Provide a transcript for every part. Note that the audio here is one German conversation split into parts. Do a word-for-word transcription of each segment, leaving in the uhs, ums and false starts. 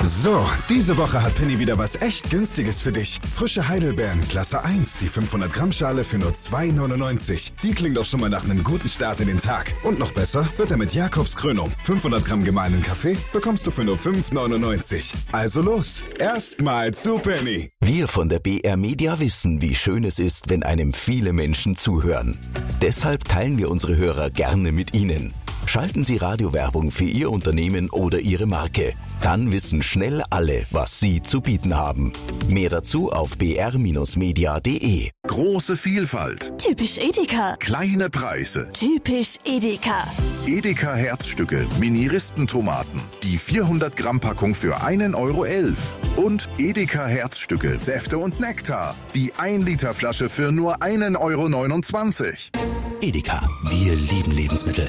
So, diese Woche hat Penny wieder was echt Günstiges für dich. Frische Heidelbeeren, Klasse eins, die fünfhundert Gramm Schale für nur zwei neunundneunzig. Die klingt doch schon mal nach einem guten Start in den Tag. Und noch besser wird er mit Jakobs Krönung. fünfhundert Gramm gemahlenen Kaffee bekommst du für nur fünf neunundneunzig. Also los, erstmal zu Penny. Wir von der B R Media wissen, wie schön es ist, wenn einem viele Menschen zuhören. Deshalb teilen wir unsere Hörer gerne mit Ihnen. Schalten Sie Radiowerbung für Ihr Unternehmen oder Ihre Marke. Dann wissen schnell alle, was Sie zu bieten haben. Mehr dazu auf b r Bindestrich media punkt d e. Große Vielfalt. Typisch Edeka. Kleine Preise. Typisch Edeka. Edeka Herzstücke, Mini-Ristentomaten. Die vierhundert Gramm Packung für einen Euro elf. Und Edeka Herzstücke, Säfte und Nektar. Die ein Liter Flasche für nur einen Euro neunundzwanzig. Edeka, wir lieben Lebensmittel.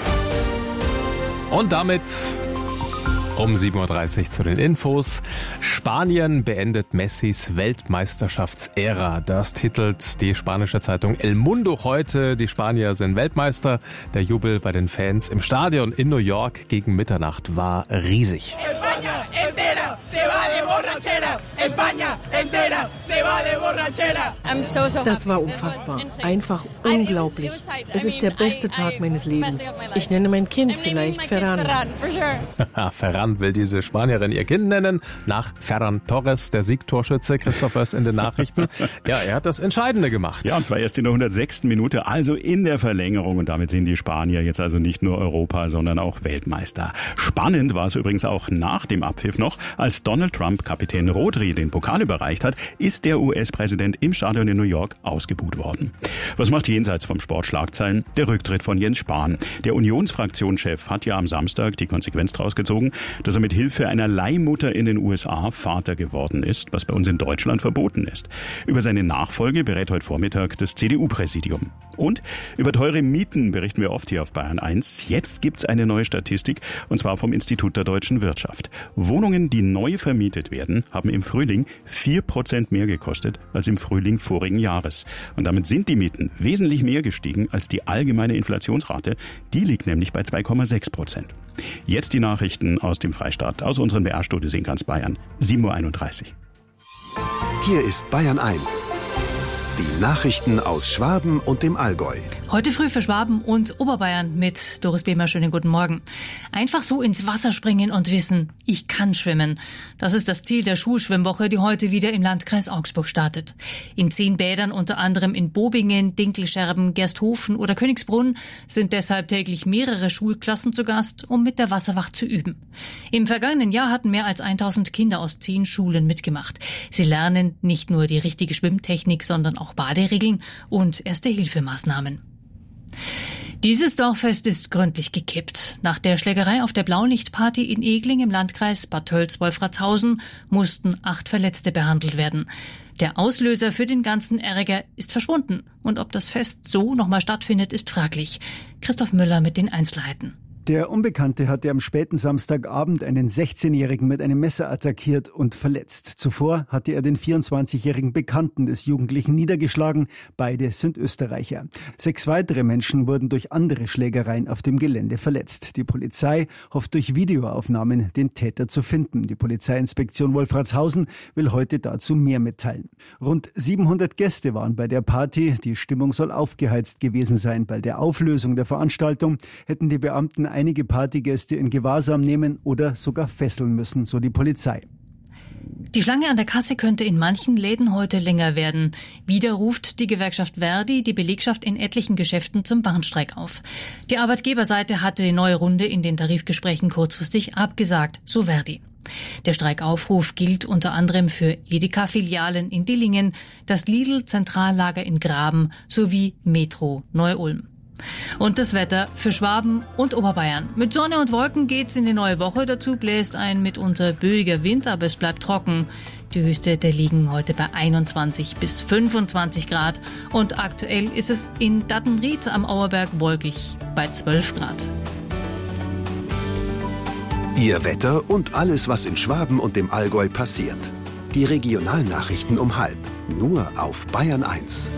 Und damit um sieben Uhr dreißig zu den Infos. Spanien beendet Messis Weltmeisterschaftsära. Das titelt die spanische Zeitung El Mundo heute. Die Spanier sind Weltmeister. Der Jubel bei den Fans im Stadion in New York gegen Mitternacht war riesig. España entera se va de borrachera. España entera se va de borrachera. I'm so, so Das war unfassbar. Einfach unglaublich. Es ist der beste Tag meines Lebens. Ich nenne mein Kind vielleicht Ferran. Ferran will diese Spanierin ihr Kind nennen, nach Ferran Torres, der Siegtorschütze. Christoph Oers in den Nachrichten. Ja, er hat das Entscheidende gemacht. Ja, und zwar erst in der hundertsechsten Minute, also in der Verlängerung. Und damit sind die Spanier jetzt also nicht nur Europa, sondern auch Weltmeister. Spannend war es übrigens auch nach dem Abpfiff noch, als Donald Trump Kapitän Rodri den Pokal überreicht hat, ist der U S-Präsident im Stadion in New York ausgebuht worden. Was macht jenseits vom Sport Schlagzeilen? Der Rücktritt von Jens Spahn. Der Unionsfraktionschef hat ja am Samstag die Konsequenz daraus gezogen, dass er mit Hilfe einer Leihmutter in den U S A Vater geworden ist, was bei uns in Deutschland verboten ist. Über seine Nachfolge berät heute Vormittag das C D U-Präsidium. Und über teure Mieten berichten wir oft hier auf Bayern eins. Jetzt gibt's eine neue Statistik, und zwar vom Institut der deutschen Wirtschaft. Wohnungen, die neu vermietet werden, haben im Frühling vier Prozent mehr gekostet als im Frühling vorigen Jahres. Und damit sind die Mieten wesentlich mehr gestiegen als die allgemeine Inflationsrate. Die liegt nämlich bei zwei Komma sechs Prozent. Jetzt die Nachrichten aus dem Freistaat, aus unseren B R-Studios in ganz Bayern. sieben Uhr einunddreißig. Hier ist Bayern eins. Die Nachrichten aus Schwaben und dem Allgäu. Heute früh für Schwaben und Oberbayern mit Doris Behmer. Schönen guten Morgen. Einfach so ins Wasser springen und wissen, ich kann schwimmen. Das ist das Ziel der Schulschwimmwoche, die heute wieder im Landkreis Augsburg startet. In zehn Bädern, unter anderem in Bobingen, Dinkelscherben, Gersthofen oder Königsbrunn, sind deshalb täglich mehrere Schulklassen zu Gast, um mit der Wasserwacht zu üben. Im vergangenen Jahr hatten mehr als tausend Kinder aus zehn Schulen mitgemacht. Sie lernen nicht nur die richtige Schwimmtechnik, sondern auch Baderegeln und Erste-Hilfe-Maßnahmen. Dieses Dorffest ist gründlich gekippt. Nach der Schlägerei auf der Blaulichtparty in Egling im Landkreis Bad Tölz-Wolfratshausen mussten acht Verletzte behandelt werden. Der Auslöser für den ganzen Ärger ist verschwunden. Und ob das Fest so nochmal stattfindet, ist fraglich. Christoph Müller mit den Einzelheiten. Der Unbekannte hatte am späten Samstagabend einen sechzehnjährigen mit einem Messer attackiert und verletzt. Zuvor hatte er den vierundzwanzigjährigen Bekannten des Jugendlichen niedergeschlagen. Beide sind Österreicher. Sechs weitere Menschen wurden durch andere Schlägereien auf dem Gelände verletzt. Die Polizei hofft durch Videoaufnahmen den Täter zu finden. Die Polizeiinspektion Wolfratshausen will heute dazu mehr mitteilen. Rund siebenhundert Gäste waren bei der Party. Die Stimmung soll aufgeheizt gewesen sein. Bei der Auflösung der Veranstaltung hätten die Beamten einige Partygäste in Gewahrsam nehmen oder sogar fesseln müssen, so die Polizei. Die Schlange an der Kasse könnte in manchen Läden heute länger werden. Wieder ruft die Gewerkschaft Verdi die Belegschaft in etlichen Geschäften zum Warnstreik auf. Die Arbeitgeberseite hatte die neue Runde in den Tarifgesprächen kurzfristig abgesagt, so Verdi. Der Streikaufruf gilt unter anderem für Edeka-Filialen in Dillingen, das Lidl-Zentrallager in Graben sowie Metro Neu-Ulm. Und das Wetter für Schwaben und Oberbayern. Mit Sonne und Wolken geht's in die neue Woche. Dazu bläst ein mitunter böiger Wind, aber es bleibt trocken. Die Höchstwerte liegen heute bei einundzwanzig bis fünfundzwanzig Grad. Und aktuell ist es in Dattenried am Auerberg wolkig bei zwölf Grad. Ihr Wetter und alles, was in Schwaben und dem Allgäu passiert. Die Regionalnachrichten um halb. Nur auf Bayern eins.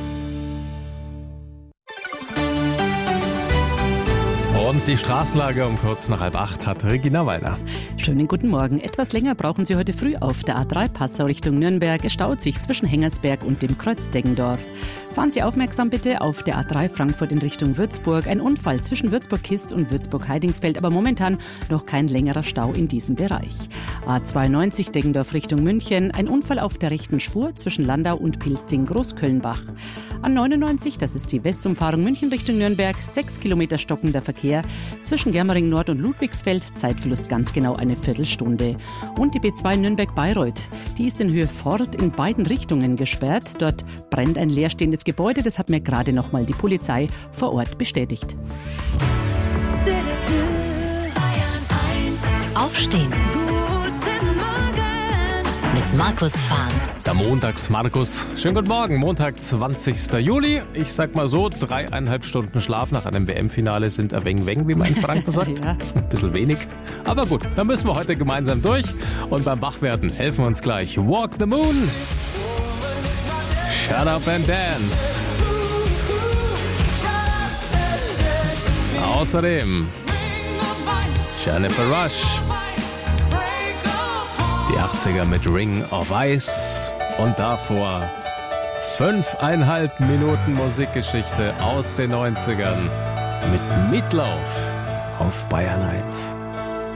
Und die Straßenlage um kurz nach halb acht hat Regina Weiner. Schönen guten Morgen. Etwas länger brauchen Sie heute früh auf der A drei Passau Richtung Nürnberg. Es staut sich zwischen Hengersberg und dem Kreuz Deggendorf. Fahren Sie aufmerksam bitte auf der A drei Frankfurt in Richtung Würzburg. Ein Unfall zwischen Würzburg-Kist und Würzburg-Heidingsfeld, aber momentan noch kein längerer Stau in diesem Bereich. A zweiundneunzig Deggendorf Richtung München. Ein Unfall auf der rechten Spur zwischen Landau und Pilsting-Großkölnbach. A neunundneunzig, das ist die Westumfahrung München Richtung Nürnberg. Sechs Kilometer stockender Verkehr zwischen Germering Nord und Ludwigsfeld. Zeitverlust ganz genau eine Viertelstunde. Und die B zwei Nürnberg-Bayreuth, die ist in Höhe Fort in beiden Richtungen gesperrt. Dort brennt ein leerstehendes Gebäude. Das hat mir gerade noch mal die Polizei vor Ort bestätigt. Aufstehen. Guten Morgen. Mit Markus Fahn. Der Montags-Markus. Schönen guten Morgen, Montag, zwanzigster Juli. Ich sag mal so, dreieinhalb Stunden Schlaf nach einem W M-Finale sind ein weng weng, wie man in Franken sagt. Ja. Ein bisschen wenig. Aber gut, dann müssen wir heute gemeinsam durch. Und beim Wachwerden helfen wir uns gleich. Walk the Moon. Shut Up and Dance. Außerdem Jennifer Rush. Die achtziger mit Ring of Ice. Und davor fünfeinhalb Minuten Musikgeschichte aus den neunzigern mit Meatloaf auf Bayern eins.